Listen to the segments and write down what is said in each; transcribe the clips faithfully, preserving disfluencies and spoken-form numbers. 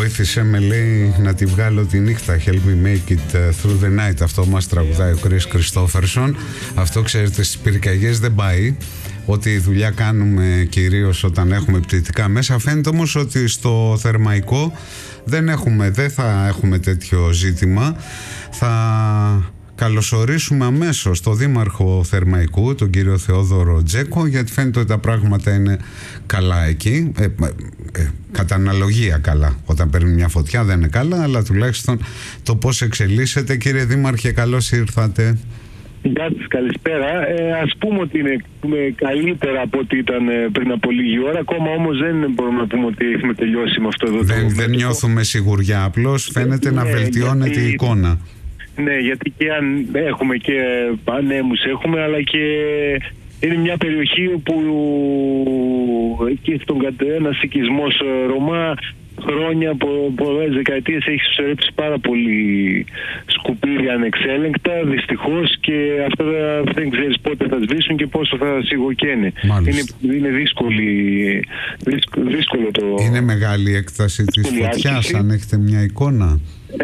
Βοήθησε με, λέει, να τη βγάλω τη νύχτα. Help me make it through the night. Αυτό μας τραγουδάει ο Chris Christopherson. Αυτό, ξέρετε, στις πυρκαγιές δεν πάει. Ό,τι δουλειά κάνουμε κυρίως όταν έχουμε πτυτικά μέσα. Φαίνεται όμως ότι στο Θερμαϊκό δεν έχουμε, δεν θα έχουμε τέτοιο ζήτημα. Θα καλωσορίσουμε αμέσως τον Δήμαρχο Θερμαϊκού, τον κύριο Θεόδωρο Τζέκο, γιατί φαίνεται ότι τα πράγματα είναι καλά εκεί. Ε, ε, κατά αναλογία καλά. Όταν παίρνει μια φωτιά δεν είναι καλά, αλλά τουλάχιστον το πώς εξελίσσεται. Κύριε Δήμαρχε, καλώς ήρθατε. Γεια σας, καλησπέρα. Ε, ας πούμε ότι είναι καλύτερα από ό,τι ήταν πριν από λίγη ώρα. Ακόμα όμως δεν μπορούμε να πούμε ότι έχουμε τελειώσει με αυτό εδώ. Δεν, δεν νιώθουμε σιγουριά. Απλώς φαίνεται ναι, να βελτιώνεται γιατί, η εικόνα. Ναι, γιατί και αν έχουμε και ανέμους έχουμε, αλλά και είναι μια περιοχή όπου εκεί στον ένας οικισμός Ρωμά χρόνια, πο, πολλές δεκαετίες έχει συσσωρεύσει πάρα πολύ σκουπίδια ανεξέλεγκτα, δυστυχώς, και αυτά δεν ξέρεις πότε θα σβήσουν και πόσο θα σιγοκαίνε. Είναι, είναι δύσκολη, δύσκολο, δύσκολο το... Είναι μεγάλη έκταση της φωτιάς, αν έχετε μια εικόνα.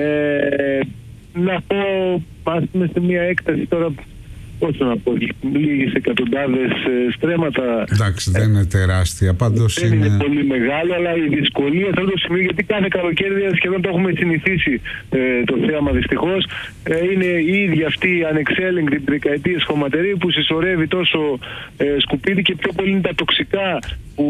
Ε, να πω, ας πούμε, σε μια έκταση τώρα, πόσο να πω, λίγες εκατοντάδες στρέμματα. Εντάξει, δεν είναι τεράστια, πάντως δεν είναι... είναι πολύ μεγάλο, αλλά η δυσκολία σε αυτό το σημείο, γιατί κάθε καλοκαίρι σχεδόν το έχουμε συνηθίσει ε, το θέαμα, δυστυχώς, ε, είναι η ίδια αυτή η ανεξέλεγκτη δεκαετίες χωματερή που συσσωρεύει τόσο ε, σκουπίδι, και πιο πολύ είναι τα τοξικά που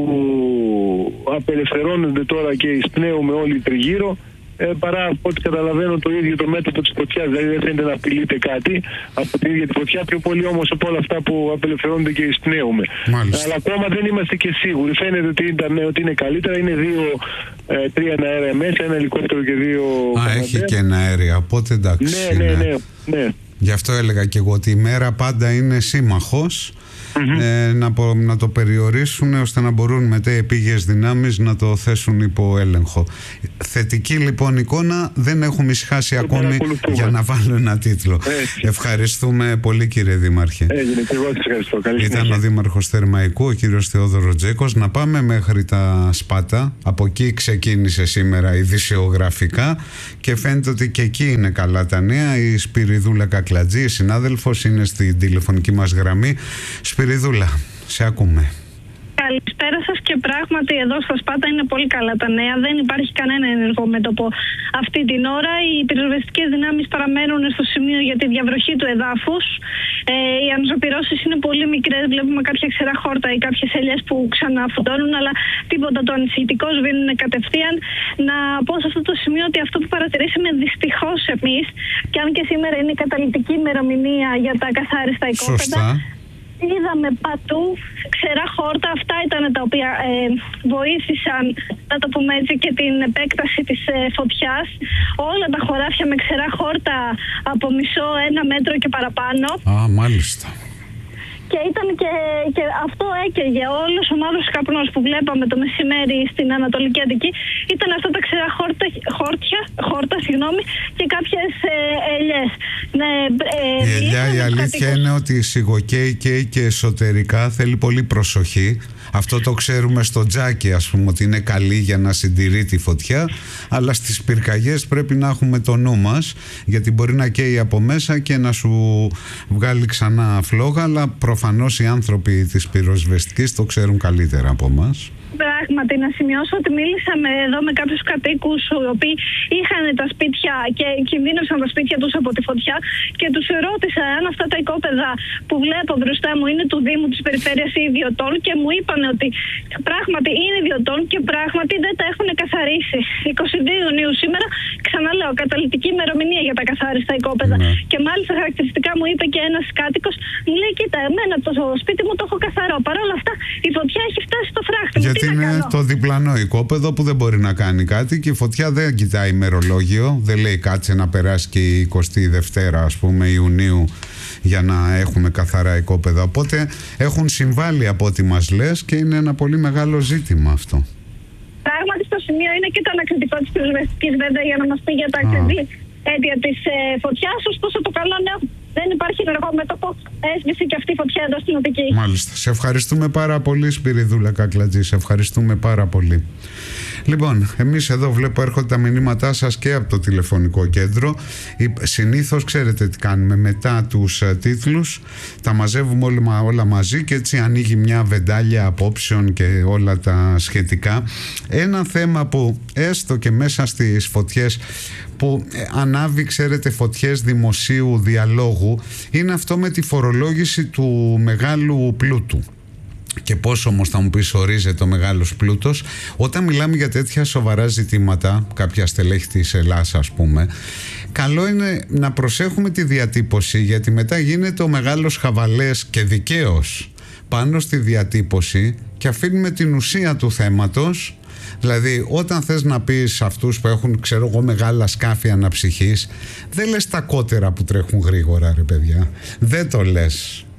απελευθερώνονται τώρα και εισπνέουμε όλοι τριγύρω. Ε, παρά από ό,τι καταλαβαίνω το ίδιο το μέτωπο της φωτιάς, δηλαδή δεν φαίνεται να απειλείται κάτι από την ίδια τη φωτιά, πιο πολύ όμως από όλα αυτά που απελευθερώνονται και εισπνέουμε. Αλλά ακόμα δεν είμαστε και σίγουροι. Φαίνεται ότι, ήταν, ότι είναι καλύτερα. Είναι δύο, ε, τρία αέρια μέσα, ένα ελικόπτερο και δύο. Α, καναδές. Έχει και ένα αέρια, οπότε εντάξει. Ναι, ναι, ναι, ναι. Γι' αυτό έλεγα και εγώ ότι η μέρα πάντα είναι σύμμαχος. Mm-hmm. Ε, να, να το περιορίσουν ώστε να μπορούν μετά οι επίγειες δυνάμεις να το θέσουν υπό έλεγχο. Θετική λοιπόν εικόνα, δεν έχουμε ησυχάσει ακόμη για να βάλω ένα τίτλο. Έτσι. Ευχαριστούμε πολύ, κύριε Δήμαρχε. Έγινε, και εγώ σας ευχαριστώ. Καλή Ήταν συνέχεια. Ο Δήμαρχος Θερμαϊκού, ο κύριος Θεόδωρο Τζέκος. Να πάμε μέχρι τα Σπάτα. Από εκεί ξεκίνησε σήμερα ειδησιογραφικά και φαίνεται ότι και εκεί είναι καλά τα νέα. Η Σπυριδούλα Κακλατζή, η συνάδελφος, είναι στην τηλεφωνική μας γραμμή. Σπυριδούλα, σε ακούμε. Καλησπέρα σας, και πράγματι εδώ στα Σπάτα είναι πολύ καλά τα νέα. Δεν υπάρχει κανένα ενεργό μέτωπο αυτή την ώρα. Οι πυροσβεστικές δυνάμεις παραμένουν στο σημείο για τη διαβροχή του εδάφους. Ε, οι αναζωπυρώσεις είναι πολύ μικρές. Βλέπουμε κάποια ξερά χόρτα ή κάποιες ελιές που ξαναφουντώνουν, αλλά τίποτα το ανησυχητικό, σβήνουν κατευθείαν. Να πω σε αυτό το σημείο ότι αυτό που παρατηρήσαμε δυστυχώς εμείς, και αν και σήμερα είναι η καταλυτική ημερομηνία για τα καθάριστα οικόπεδα. Είδαμε πατού ξερά χόρτα. Αυτά ήταν τα οποία ε, βοήθησαν, να το πούμε έτσι, και την επέκταση της ε, φωτιάς. Όλα τα χωράφια με ξερά χόρτα από μισό, ένα μέτρο και παραπάνω. Α, μάλιστα. Και ήταν και, και αυτό έκαιγε. Όλος ο μαύρος καπνός που βλέπαμε το μεσημέρι στην Ανατολική Αττική ήταν αυτά τα ξερά χόρτα, χόρτια, χόρτα συγγνώμη, και κάποιες ε, ελιές. Ναι, ε, η ελιά, η αλήθεια κατοίκους. Είναι ότι σιγοκαίει και εσωτερικά, θέλει πολύ προσοχή. Αυτό το ξέρουμε στο τζάκι, ας πούμε, ότι είναι καλή για να συντηρεί τη φωτιά, αλλά στις πυρκαγιές πρέπει να έχουμε το νου μας, γιατί μπορεί να καίει από μέσα και να σου βγάλει ξανά φλόγα, αλλά προφανώς οι άνθρωποι της πυροσβεστικής το ξέρουν καλύτερα από εμάς. Πράγματι, να σημειώσω ότι μίλησαμε εδώ με κάποιους κατοίκους οι οποίοι είχαν τα σπίτια και κινδύνευσαν τα σπίτια τους από τη φωτιά, και τους ρώτησα αν αυτά τα οικόπεδα που βλέπω μπροστά μου είναι του Δήμου της Περιφέρειας ή ιδιωτών, και μου είπαν ότι πράγματι είναι ιδιωτών και πράγματι δεν τα έχουν καθαρίσει. είκοσι δύο Ιουνίου σήμερα, ξαναλέω, καταλυτική ημερομηνία για τα καθάριστα οικόπεδα. Ναι. Και μάλιστα χαρακτηριστικά μου είπε και ένας κάτοικος, μου λέει: κοίτα, εμένα το σπίτι μου το έχω καθαρό. Παρ' όλα αυτά η φωτιά έχει φτάσει στο φράχτη. Γιατί είναι κάνω. Το διπλανό οικόπεδο που δεν μπορεί να κάνει κάτι, και η φωτιά δεν κοιτάει ημερολόγιο, δεν λέει κάτσε να περάσει και η εικοστή Δευτέρα, ας πούμε, Ιουνίου, για να έχουμε καθαρά οικόπεδα. Οπότε έχουν συμβάλει από ό,τι μας λες, και είναι ένα πολύ μεγάλο ζήτημα αυτό. Πράγματι, στο σημείο είναι και το ανακριτικό της πυροσβεστικής, βέβαια, για να μας πει για τα ακριβή αίτια της ε, φωτιάς. Ωστόσο, το καλό νέο δεν υπάρχει ενεργό μέτωπο, έσβησε και αυτή η φωτιά εδώ στην Αττική. Μάλιστα. Σε ευχαριστούμε πάρα πολύ, Σπυριδούλα Κακλατζή. Σε ευχαριστούμε πάρα πολύ. Λοιπόν, εμείς εδώ βλέπω έρχονται τα μηνύματά σας και από το τηλεφωνικό κέντρο. Συνήθως ξέρετε τι κάνουμε, μετά τους τίτλους τα μαζεύουμε όλα, όλα μαζί και έτσι ανοίγει μια βεντάλια απόψεων και όλα τα σχετικά. Ένα θέμα που έστω και μέσα στις φωτιές που ανάβει, ξέρετε, φωτιές δημοσίου διαλόγου, είναι αυτό με τη φορολόγηση του μεγάλου πλούτου. Και πώς όμως, θα μου πεις, ορίζεται ο μεγάλος πλούτος? Όταν μιλάμε για τέτοια σοβαρά ζητήματα, κάποια στελέχη της Ελλάδας ας πούμε, καλό είναι να προσέχουμε τη διατύπωση, γιατί μετά γίνεται ο μεγάλος χαβαλές και δικαίως πάνω στη διατύπωση και αφήνουμε την ουσία του θέματος. Δηλαδή, όταν θες να πεις αυτούς που έχουν, ξέρω εγώ, μεγάλα σκάφη αναψυχής, δεν λες τα κότερα που τρέχουν γρήγορα, ρε παιδιά. Δεν το λες.